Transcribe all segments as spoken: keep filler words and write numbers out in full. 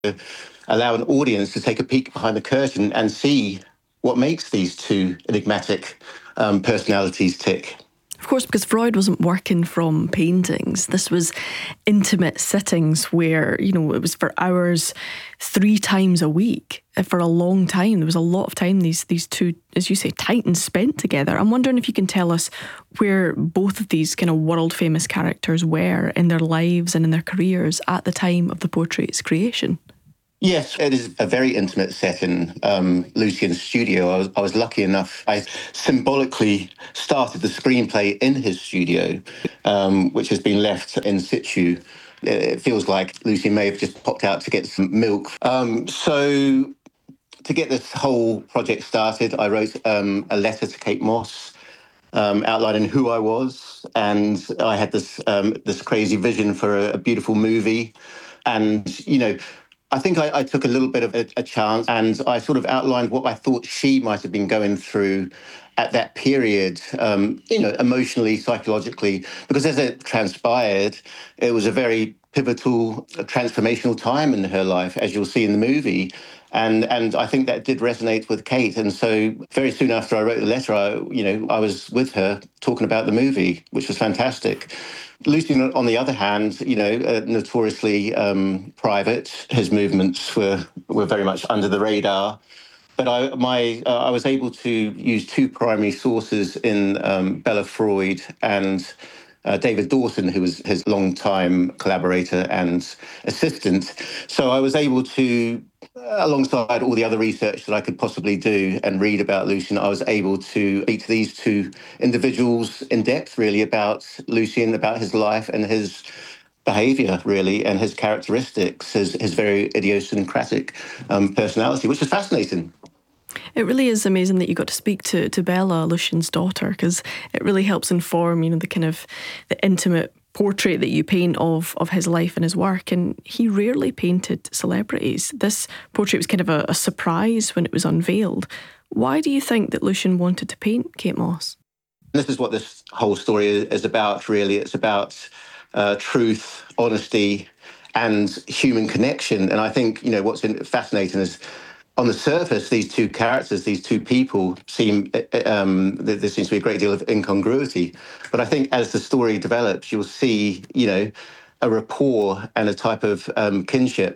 allow an audience to take a peek behind the curtain and see what makes these two enigmatic um, personalities tick. Of course, because Freud wasn't working from paintings. This was intimate sittings where, you know, it was for hours, three times a week, for a long time. There was a lot of time these these two, as you say, titans spent together. I'm wondering if you can tell us where both of these kind of world-famous characters were in their lives and in their careers at the time of the portrait's creation. Yes, it is a very intimate set in um, Lucien's studio. I was, I was lucky enough, I symbolically started the screenplay in his studio, um, which has been left in situ. It feels like Lucien may have just popped out to get some milk. Um, so to get this whole project started, I wrote um, a letter to Kate Moss, Um, outlining who I was, and I had this um, this crazy vision for a, a beautiful movie. And, you know, I think I, I took a little bit of a, a chance, and I sort of outlined what I thought she might have been going through at that period, um, you know, emotionally, psychologically, because as it transpired, it was a very pivotal, transformational time in her life, as you'll see in the movie. And and I think that did resonate with Kate. And so very soon after I wrote the letter, I, you know, I was with her talking about the movie, which was fantastic. Lucien, on the other hand, you know, uh, notoriously um, private. His movements were were very much under the radar. But I, my, uh, I was able to use two primary sources in um, Bella Freud and uh, David Dawson, who was his longtime collaborator and assistant. So I was able to, alongside all the other research that I could possibly do and read about Lucien, I was able to speak to these two individuals in depth, really, about Lucien, about his life and his behaviour, really, and his characteristics, his, his very idiosyncratic um, personality, which is fascinating. It really is amazing that you got to speak to, to Bella, Lucien's daughter, because it really helps inform, you know, the kind of the intimate portrait that you paint of of his life and his work. And he rarely painted celebrities. This portrait was kind of a, a surprise when it was unveiled. Why do you think that Lucien wanted to paint Kate Moss? This is what this whole story is about, really. It's about uh, truth, honesty, and human connection. And I think, you know, what's fascinating is, on the surface, these two characters, these two people seem, um, there seems to be a great deal of incongruity. But I think as the story develops, you'll see, you know, a rapport and a type of um, kinship.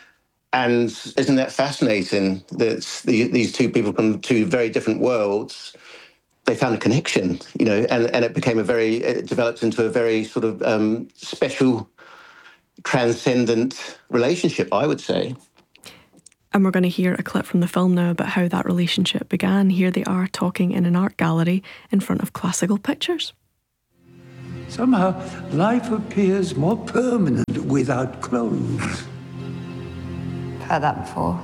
And isn't that fascinating that the, these two people from two very different worlds, they found a connection, you know, and, and it became a very, it developed into a very sort of um, special, transcendent relationship, I would say. And we're going to hear a clip from the film now about how that relationship began. Here they are talking in an art gallery in front of classical pictures. Somehow, life appears more permanent without clothes. I've heard that before.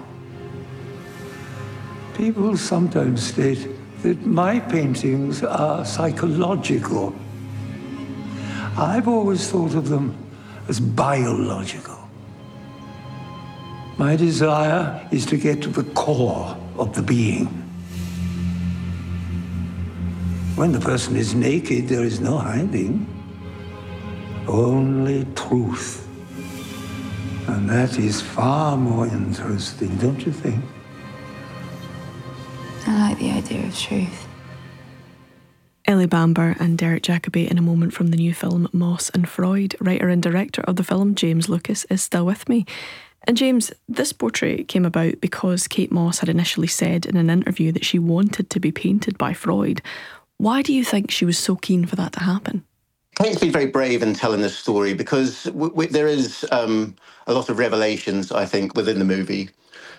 People sometimes state that my paintings are psychological. I've always thought of them as biological. My desire is to get to the core of the being. When the person is naked, there is no hiding, only truth. And that is far more interesting, don't you think? I like the idea of truth. Ellie Bamber and Derek Jacobi in a moment from the new film Moss and Freud. Writer and director of the film, James Lucas, is still with me. And James, this portrait came about because Kate Moss had initially said in an interview that she wanted to be painted by Freud. Why do you think she was so keen for that to happen? Kate's been very brave in telling this story because w- w- there is um, a lot of revelations, I think, within the movie.